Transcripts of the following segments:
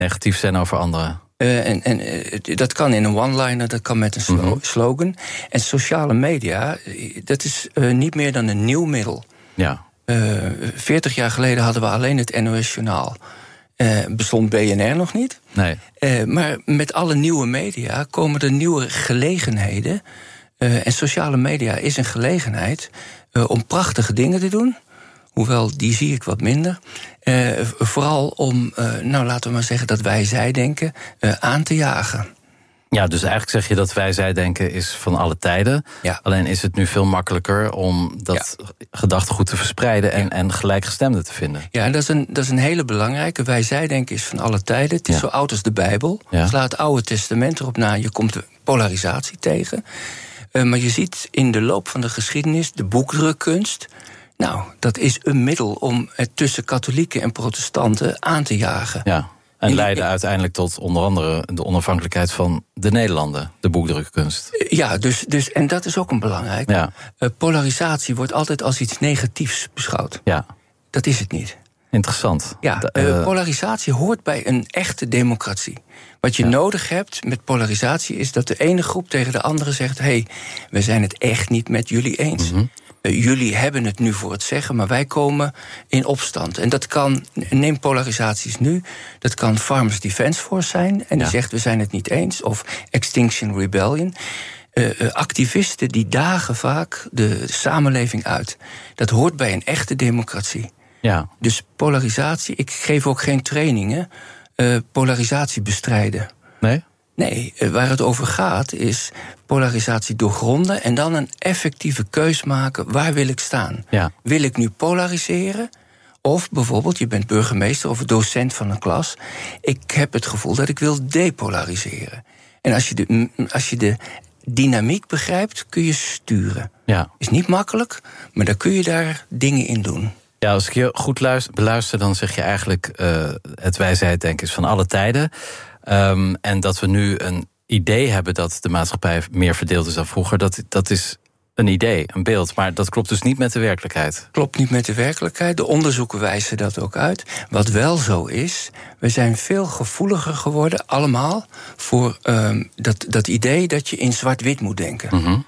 Negatief zijn over anderen. Dat kan in een one-liner, dat kan met een slogan. En sociale media, dat is niet meer dan een nieuw middel. Ja. 40 jaar geleden hadden we alleen het NOS-journaal. Bestond BNR nog niet. Nee. Maar met alle nieuwe media komen er nieuwe gelegenheden. En sociale media is een gelegenheid om prachtige dingen te doen. Hoewel, die zie ik wat minder. Vooral om, laten we maar zeggen, dat wij-zij-denken aan te jagen. Ja, dus eigenlijk zeg je dat wij-zij-denken is van alle tijden. Ja. Alleen is het nu veel makkelijker om dat gedachtegoed te verspreiden en gelijkgestemden te vinden. Ja, en dat is een hele belangrijke. Wij-zij-denken is van alle tijden. Het is zo oud als de Bijbel. Ja. Sla het Oude Testament erop na. Je komt de polarisatie tegen. Maar je ziet in de loop van de geschiedenis de boekdrukkunst. Nou, dat is een middel om het tussen katholieken en protestanten aan te jagen. Ja. En leidde uiteindelijk tot onder andere de onafhankelijkheid van de Nederlanden, de boekdrukkunst. Ja, dus en dat is ook een belangrijk. Ja. Polarisatie wordt altijd als iets negatiefs beschouwd. Ja. Dat is het niet. Interessant. Ja, polarisatie hoort bij een echte democratie. Wat je nodig hebt met polarisatie is dat de ene groep tegen de andere zegt: hey, we zijn het echt niet met jullie eens. Jullie hebben het nu voor het zeggen, maar wij komen in opstand. En dat kan, neem polarisaties nu, dat kan Farmers Defence Force zijn. En die zegt, we zijn het niet eens. Of Extinction Rebellion. Activisten die dagen vaak de samenleving uit. Dat hoort bij een echte democratie. Ja. Dus polarisatie, ik geef ook geen trainingen. Polarisatie bestrijden. Nee? Nee, waar het over gaat is polarisatie doorgronden en dan een effectieve keus maken. Waar wil ik staan? Ja. Wil ik nu polariseren? Of bijvoorbeeld, je bent burgemeester of docent van een klas. Ik heb het gevoel dat ik wil depolariseren. En als je de dynamiek begrijpt, kun je sturen. Ja. Is niet makkelijk, maar dan kun je daar dingen in doen. Ja, als ik je goed beluister, dan zeg je eigenlijk het wij-zij-denken is van alle tijden. En dat we nu een idee hebben dat de maatschappij meer verdeeld is dan vroeger, dat is een idee, een beeld. Maar dat klopt dus niet met de werkelijkheid. Klopt niet met de werkelijkheid. De onderzoeken wijzen dat ook uit. Wat wel zo is, we zijn veel gevoeliger geworden, allemaal, voor dat idee dat je in zwart-wit moet denken.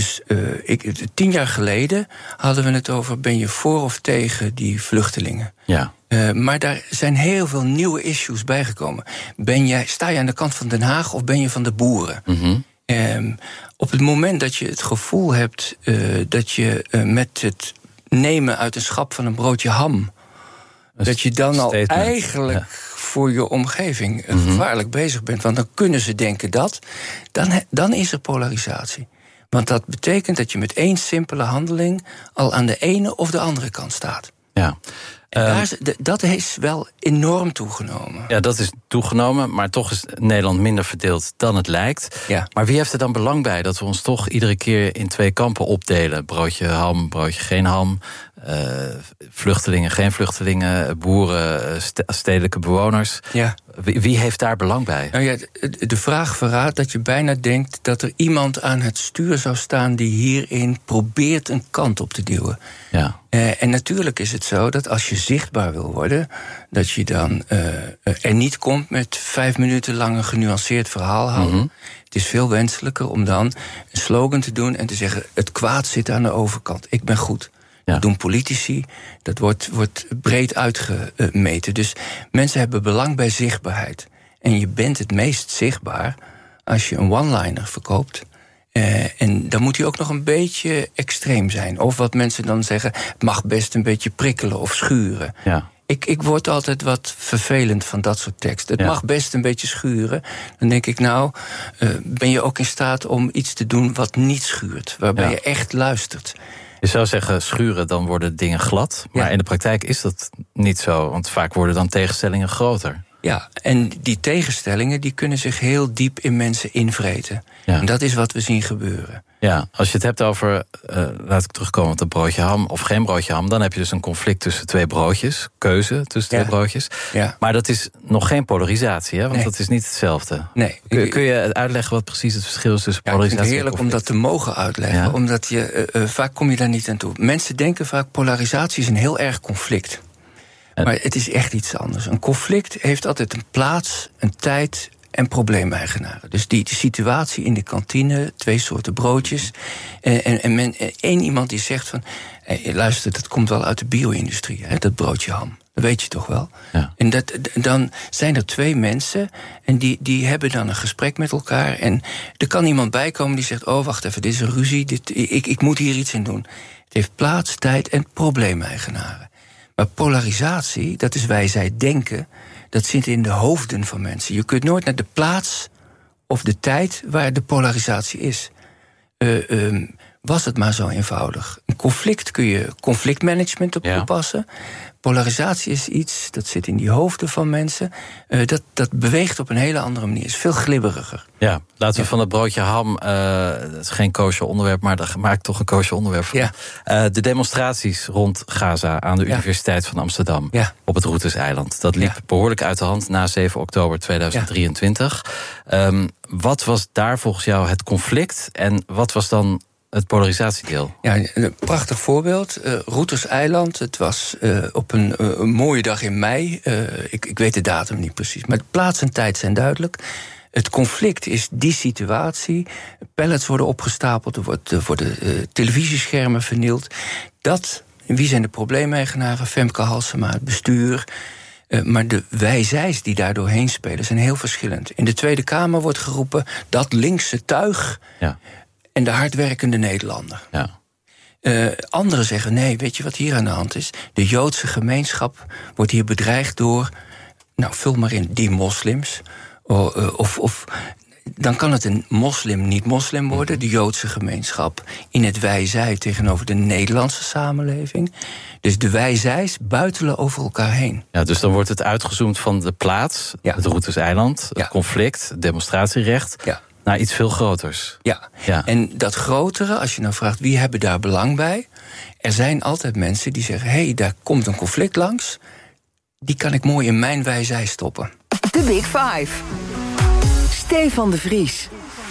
10 jaar geleden hadden we het over: ben je voor of tegen die vluchtelingen? Ja. Maar daar zijn heel veel nieuwe issues bijgekomen. Sta je aan de kant van Den Haag of ben je van de boeren? Op het moment dat je het gevoel hebt dat je met het nemen uit een schap van een broodje ham, dat je dan al eigenlijk voor je omgeving gevaarlijk bezig bent, want dan kunnen ze denken dan is er polarisatie. Want dat betekent dat je met één simpele handeling al aan de ene of de andere kant staat. Ja. Dat is wel enorm toegenomen. Ja, dat is toegenomen, maar toch is Nederland minder verdeeld dan het lijkt. Ja. Maar wie heeft er dan belang bij dat we ons toch iedere keer in 2 kampen opdelen? Broodje ham, broodje geen ham. Vluchtelingen, geen vluchtelingen. Boeren, stedelijke bewoners. Ja. Wie heeft daar belang bij? Nou ja, de vraag verraadt dat je bijna denkt dat er iemand aan het stuur zou staan die hierin probeert een kant op te duwen. Ja. En natuurlijk is het zo dat als je zichtbaar wil worden, dat je dan er niet komt met 5 minuten lang een genuanceerd verhaal houden. Het is veel wenselijker om dan een slogan te doen en te zeggen: het kwaad zit aan de overkant, ik ben goed. Ja. Dat doen politici, dat wordt breed uitgemeten. Dus mensen hebben belang bij zichtbaarheid. En je bent het meest zichtbaar als je een one-liner verkoopt. En dan moet hij ook nog een beetje extreem zijn. Of wat mensen dan zeggen, het mag best een beetje prikkelen of schuren. Ja. Ik word altijd wat vervelend van dat soort teksten. Het mag best een beetje schuren. Dan denk ik, ben je ook in staat om iets te doen wat niet schuurt. Waarbij je echt luistert. Je zou zeggen, schuren, dan worden dingen glad. Maar in de praktijk is dat niet zo. Want vaak worden dan tegenstellingen groter. Ja, en die tegenstellingen die kunnen zich heel diep in mensen invreten. Ja. En dat is wat we zien gebeuren. Ja, als je het hebt over, laat ik terugkomen op een broodje ham of geen broodje ham, dan heb je dus een conflict tussen 2 broodjes, keuze tussen 2 broodjes. Ja. Maar dat is nog geen polarisatie, hè? Want dat is niet hetzelfde. Nee. Kun je uitleggen wat precies het verschil is tussen polarisatie en conflict? Ik vind het heerlijk om dat te mogen uitleggen, omdat je vaak kom je daar niet aan toe. Mensen denken vaak polarisatie is een heel erg conflict. Maar het is echt iets anders. Een conflict heeft altijd een plaats, een tijd en probleemeigenaren. Dus die situatie in de kantine, 2 soorten broodjes. En één iemand die zegt van... Hey, luister, dat komt wel uit de bio-industrie, hè, dat broodje ham. Dat weet je toch wel? Ja. En dan zijn er 2 mensen en die hebben dan een gesprek met elkaar. En er kan iemand bij komen die zegt... oh, wacht even, dit is een ruzie, ik moet hier iets in doen. Het heeft plaats, tijd en probleemeigenaren. Maar polarisatie, dat is wij-zij denken... dat zit in de hoofden van mensen. Je kunt nooit naar de plaats of de tijd waar de polarisatie is. Was het maar zo eenvoudig. Een conflict kun je conflictmanagement op toepassen. Polarisatie is iets, dat zit in die hoofden van mensen. Dat beweegt op een hele andere manier. Is veel glibberiger. Ja, laten we van het broodje ham... dat is geen kosher onderwerp, maar daar maak ik toch een kosher onderwerp van. Ja. De demonstraties rond Gaza aan de Universiteit van Amsterdam... op het Routeseiland. Dat liep behoorlijk uit de hand na 7 oktober 2023. Wat was daar volgens jou het conflict? En wat was dan het polarisatiedeel? Ja, een prachtig voorbeeld. Routeseiland, het was op een mooie dag in mei. Ik weet de datum niet precies, maar plaats en tijd zijn duidelijk. Het conflict is die situatie. Pallets worden opgestapeld, er worden televisieschermen vernield. Wie zijn de probleemeigenaren? Femke Halsema, het bestuur. Maar de wij-zij's die daar doorheen spelen zijn heel verschillend. In de Tweede Kamer wordt geroepen dat linkse tuig... Ja. En de hardwerkende Nederlander. Ja. Anderen zeggen, nee, weet je wat hier aan de hand is? De Joodse gemeenschap wordt hier bedreigd door... nou, vul maar in, die moslims. Of dan kan het een moslim niet-moslim worden. De Joodse gemeenschap in het wij-zij tegenover de Nederlandse samenleving. Dus de wij-zij's buitelen over elkaar heen. Ja, dus dan wordt het uitgezoomd van de plaats, het Routeseiland, het conflict, het demonstratierecht... Ja. Naar iets veel groters. Ja, en dat grotere, als je nou vraagt wie hebben daar belang bij... er zijn altijd mensen die zeggen... hé, daar komt een conflict langs... die kan ik mooi in mijn wij-zij stoppen. The Big Five. Stefan de Vries.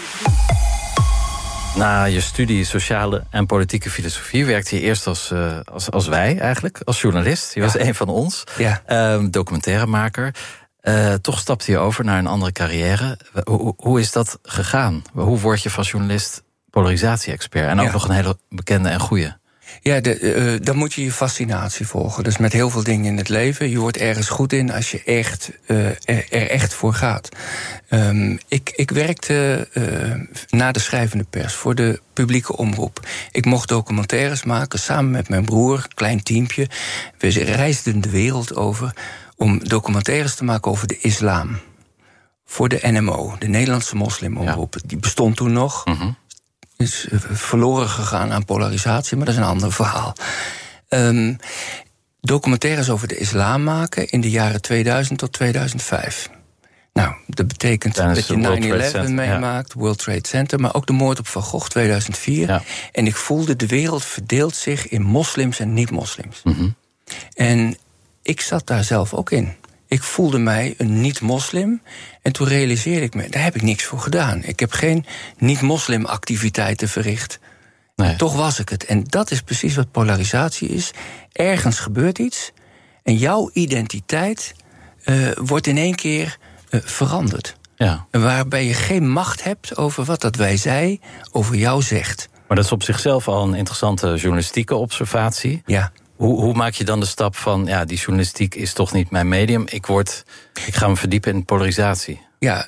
Na je studie sociale en politieke filosofie... werkte je eerst als wij eigenlijk, als journalist. Je was een van ons, documentairemaker... toch stapte je over naar een andere carrière. Hoe is dat gegaan? Hoe word je van journalist polarisatie-expert? En ook nog een hele bekende en goeie. Ja, dan moet je je fascinatie volgen. Dus met heel veel dingen in het leven. Je wordt ergens goed in als je er echt voor gaat. Ik werkte na de schrijvende pers voor de publieke omroep. Ik mocht documentaires maken samen met mijn broer, klein teampje. We reisden de wereld over... om documentaires te maken over de islam. Voor de NMO, de Nederlandse moslimomroep. Die bestond toen nog. Is verloren gegaan aan polarisatie, maar dat is een ander verhaal. Documentaires over de islam maken in de jaren 2000 tot 2005. Nou, dat betekent dat je 9/11 meemaakt, World Trade Center... maar ook de moord op Van Gogh 2004. Ja. En ik voelde, de wereld verdeelt zich in moslims en niet-moslims. En ik zat daar zelf ook in. Ik voelde mij een niet-moslim. En toen realiseerde ik me, daar heb ik niks voor gedaan. Ik heb geen niet-moslim activiteiten verricht. Nee. Toch was ik het. En dat is precies wat polarisatie is. Ergens gebeurt iets. En jouw identiteit wordt in één keer veranderd. Ja. Waarbij je geen macht hebt over wat dat wij-zij over jou zegt. Maar dat is op zichzelf al een interessante journalistieke observatie. Ja. Hoe maak je dan de stap van... ja, die journalistiek is toch niet mijn medium. Ik ga me verdiepen in polarisatie. Ja,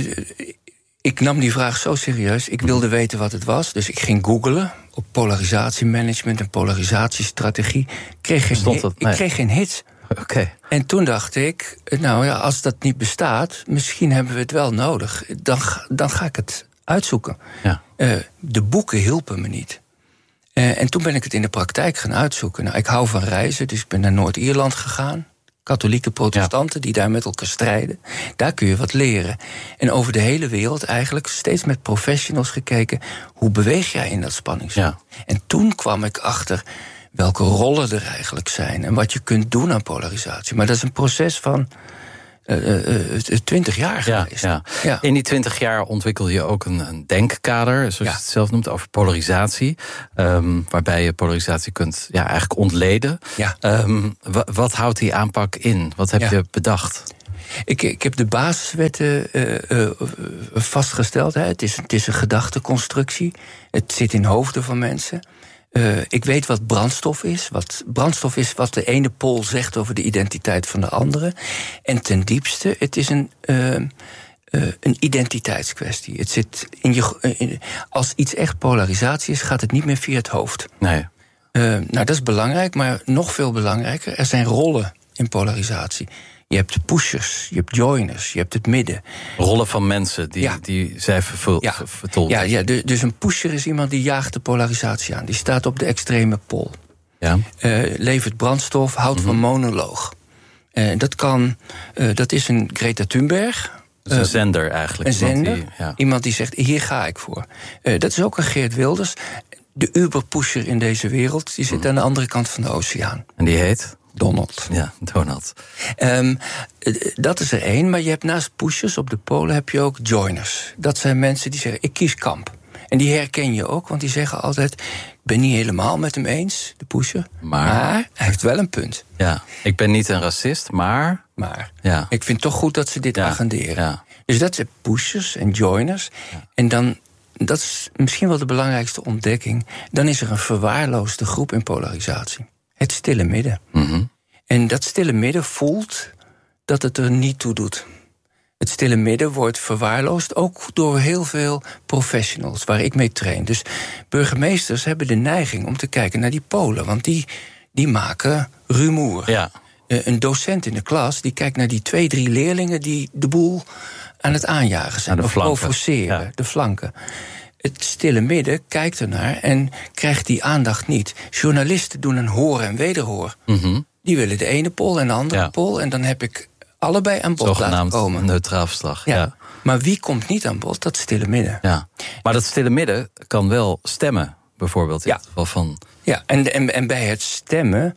ik nam die vraag zo serieus. Ik wilde weten wat het was. Dus ik ging googlen op polarisatiemanagement en polarisatiestrategie. Ik kreeg geen hits. Okay. En toen dacht ik, nou ja, als dat niet bestaat... misschien hebben we het wel nodig. Dan ga ik het uitzoeken. Ja. De boeken hielpen me niet. En toen ben ik het in de praktijk gaan uitzoeken. Nou, ik hou van reizen, dus ik ben naar Noord-Ierland gegaan. Katholieke protestanten die daar met elkaar strijden. Daar kun je wat leren. En over de hele wereld eigenlijk steeds met professionals gekeken... hoe beweeg jij in dat spanningsveld? Ja. En toen kwam ik achter welke rollen er eigenlijk zijn... en wat je kunt doen aan polarisatie. Maar dat is een proces van 20 jaar geweest. Ja. In die 20 jaar ontwikkel je ook een denkkader, zoals je het zelf noemt, over polarisatie. Waarbij je polarisatie kunt eigenlijk ontleden. Ja. Wat houdt die aanpak in? Wat heb je bedacht? Ik heb de basiswetten vastgesteld. Hè. Het is een gedachteconstructie. Het zit in hoofden van mensen. Ik weet wat brandstof is. Brandstof is wat de ene pool zegt over de identiteit van de andere. En ten diepste, het is een identiteitskwestie. Het zit als iets echt polarisatie is, gaat het niet meer via het hoofd. Nee. Dat is belangrijk, maar nog veel belangrijker, er zijn rollen in polarisatie. Je hebt pushers, je hebt joiners, je hebt het midden. Rollen van mensen die zij vertolken. Ja, dus een pusher is iemand die jaagt de polarisatie aan. Die staat op de extreme pol. Ja. Levert brandstof, houdt van monoloog. Dat is een Greta Thunberg. Dat is een zender eigenlijk. Een zender, iemand die zegt, hier ga ik voor. Dat is ook een Geert Wilders. De uberpusher in deze wereld, die zit aan de andere kant van de oceaan. En die heet? Donald. Ja, Donald. Dat is er één, maar je hebt naast pushers op de polen heb je ook joiners. Dat zijn mensen die zeggen, ik kies kamp. En die herken je ook, want die zeggen altijd, ik ben niet helemaal met hem eens, de pusher. Maar hij heeft wel een punt. Ja, ik ben niet een racist, maar ik vind toch goed dat ze dit agenderen. Ja. Dus dat zijn pushers en joiners. Ja. En dan, dat is misschien wel de belangrijkste ontdekking, dan is er een verwaarloosde groep in polarisatie. Het stille midden. Mm-hmm. En dat stille midden voelt dat het er niet toe doet. Het stille midden wordt verwaarloosd, ook door heel veel professionals waar ik mee train. Dus burgemeesters hebben de neiging om te kijken naar die polen, want die maken rumoer. Ja. Een docent in de klas die kijkt naar die 2-3 leerlingen die de boel aan het aanjagen zijn. Of provoceren, de flanken. Het stille midden kijkt ernaar en krijgt die aandacht niet. Journalisten doen een hoor en wederhoor. Mm-hmm. Die willen de ene pol en de andere pol. En dan heb ik allebei aan bod laten komen. Een neutraal verslag. Ja. Maar wie komt niet aan bod? Dat stille midden. Ja. Maar dat stille midden kan wel stemmen, bijvoorbeeld. In het geval van... Ja, en bij het stemmen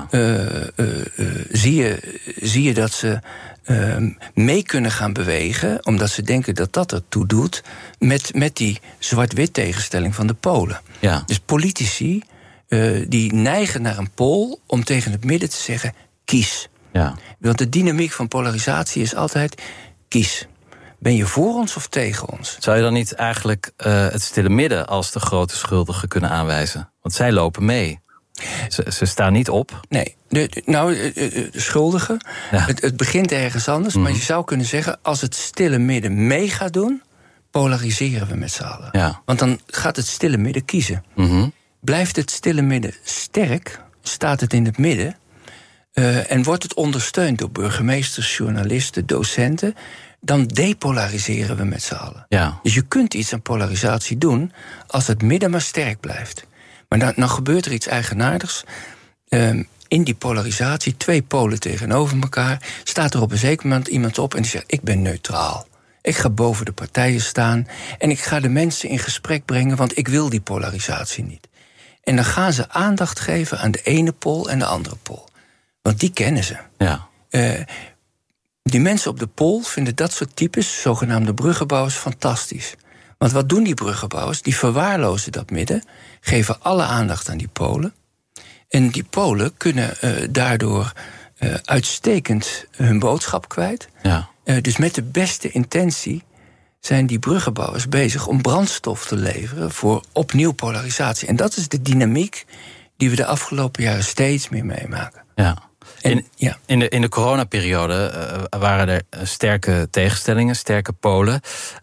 zie je dat ze mee kunnen gaan bewegen, omdat ze denken dat dat ertoe doet, met die zwart-wit tegenstelling van de polen. Ja. Dus politici die neigen naar een pool om tegen het midden te zeggen, kies. Ja. Want de dynamiek van polarisatie is altijd, kies. Ben je voor ons of tegen ons? Zou je dan niet eigenlijk het stille midden als de grote schuldige kunnen aanwijzen? Want zij lopen mee. Ze staan niet op. Nee, de schuldigen. Ja. Het begint ergens anders. Mm-hmm. Maar je zou kunnen zeggen, als het stille midden mee gaat doen, polariseren we met z'n allen. Ja. Want dan gaat het stille midden kiezen. Mm-hmm. Blijft het stille midden sterk, staat het in het midden, en wordt het ondersteund door burgemeesters, journalisten, docenten, dan depolariseren we met z'n allen. Ja. Dus je kunt iets aan polarisatie doen als het midden maar sterk blijft. Maar dan gebeurt er iets eigenaardigs. In die polarisatie, 2 polen tegenover elkaar, staat er op een zeker moment iemand op en die zegt, ik ben neutraal. Ik ga boven de partijen staan en ik ga de mensen in gesprek brengen, want ik wil die polarisatie niet. En dan gaan ze aandacht geven aan de ene pol en de andere pol. Want die kennen ze. Ja. Die mensen op de pol vinden dat soort types, zogenaamde bruggenbouwers, fantastisch. Want wat doen die bruggenbouwers? Die verwaarlozen dat midden, geven alle aandacht aan die polen. En die polen kunnen daardoor uitstekend hun boodschap kwijt. Ja. Dus met de beste intentie zijn die bruggenbouwers bezig om brandstof te leveren voor opnieuw polarisatie. En dat is de dynamiek die we de afgelopen jaren steeds meer meemaken. Ja. In de coronaperiode waren er sterke tegenstellingen, sterke polen.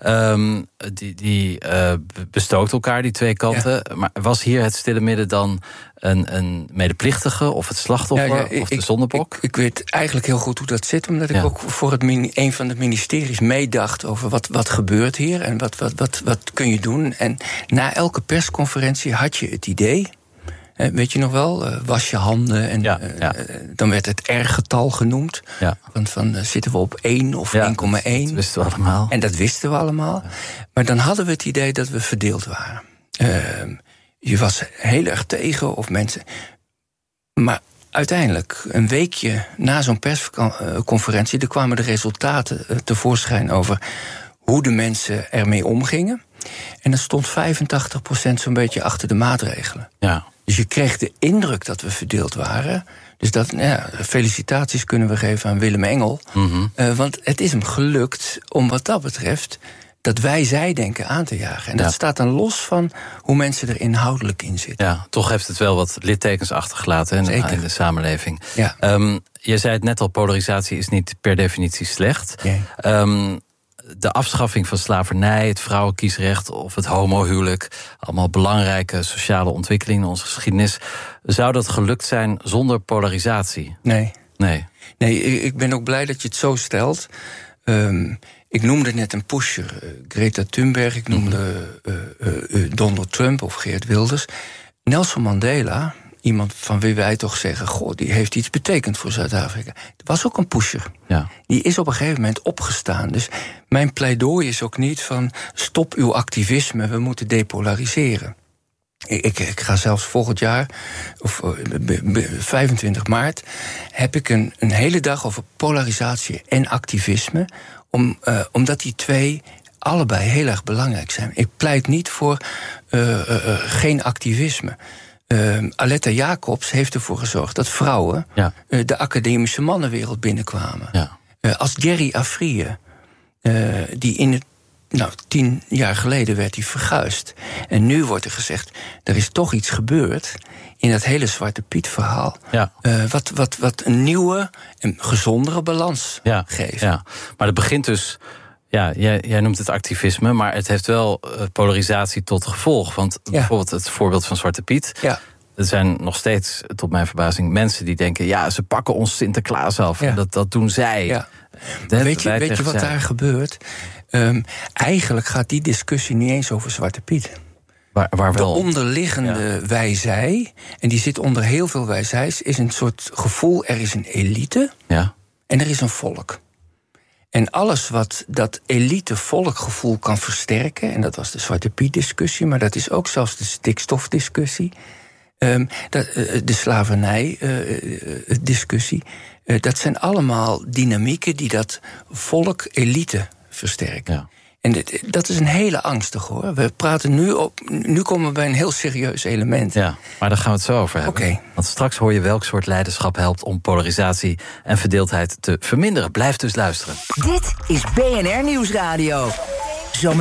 Die bestookten elkaar, die twee kanten. Ja. Maar was hier het stille midden dan een medeplichtige of het slachtoffer of de zondebok? Ik weet eigenlijk heel goed hoe dat zit, omdat ik ook voor een van de ministeries meedacht over wat gebeurt hier en wat kun je doen. En na elke persconferentie had je het idee, weet je nog wel, was je handen en dan werd het R-getal genoemd. Ja. Van zitten we op 1 of 1,1? Dat wisten we allemaal. En dat wisten we allemaal. Ja. Maar dan hadden we het idee dat we verdeeld waren. Je was heel erg tegen of mensen. Maar uiteindelijk, een weekje na zo'n persconferentie, er kwamen de resultaten tevoorschijn over hoe de mensen ermee omgingen. En er stond 85% zo'n beetje achter de maatregelen. Ja. Dus je kreeg de indruk dat we verdeeld waren. Dus felicitaties kunnen we geven aan Willem Engel. Mm-hmm. Want het is hem gelukt om wat dat betreft dat wij-zij-denken aan te jagen. En dat staat dan los van hoe mensen er inhoudelijk in zitten. Ja, toch heeft het wel wat littekens achtergelaten in de samenleving. Ja. Je zei het net al, polarisatie is niet per definitie slecht. Nee. De afschaffing van slavernij, het vrouwenkiesrecht of het homohuwelijk, allemaal belangrijke sociale ontwikkelingen in onze geschiedenis. Zou dat gelukt zijn zonder polarisatie? Nee, ik ben ook blij dat je het zo stelt. Ik noemde net een pusher, Greta Thunberg, ik noemde Donald Trump of Geert Wilders. Nelson Mandela, iemand van wie wij toch zeggen, goh, die heeft iets betekend voor Zuid-Afrika. Dat was ook een pusher. Ja. Die is op een gegeven moment opgestaan. Dus mijn pleidooi is ook niet van stop uw activisme, we moeten depolariseren. Ik ga zelfs volgend jaar, of 25 maart, heb ik een hele dag over polarisatie en activisme, omdat die twee allebei heel erg belangrijk zijn. Ik pleit niet voor geen activisme. Aletta Jacobs heeft ervoor gezorgd dat vrouwen de academische mannenwereld binnenkwamen. Ja. Als Jerry Afrië, die in het 10 jaar geleden werd hij verguisd. En nu wordt er gezegd, er is toch iets gebeurd in dat hele Zwarte Piet verhaal. Ja. Wat een nieuwe en gezondere balans geeft. Ja. Maar het begint dus, jij noemt het activisme, maar het heeft wel polarisatie tot gevolg. Want bijvoorbeeld het voorbeeld van Zwarte Piet. Ja. Er zijn nog steeds, tot mijn verbazing, mensen die denken, ze pakken ons Sinterklaas af. Ja. En dat doen zij. Ja. Weet je wat daar gebeurt? Eigenlijk gaat die discussie niet eens over Zwarte Piet. Waar wel? De onderliggende wij-zij, en die zit onder heel veel wij-zij's, is een soort gevoel, er is een elite en er is een volk. En alles wat dat elite-volkgevoel kan versterken, en dat was de Zwarte Piet-discussie, maar dat is ook zelfs de stikstofdiscussie, de slavernij-discussie. Dat zijn allemaal dynamieken die dat volk-elite versterken. Ja. En dat is een hele angstig, hoor. We praten nu komen we bij een heel serieus element. Ja, maar daar gaan we het zo over hebben. Okay. Want straks hoor je welk soort leiderschap helpt om polarisatie en verdeeldheid te verminderen. Blijf dus luisteren. Dit is BNR Nieuwsradio.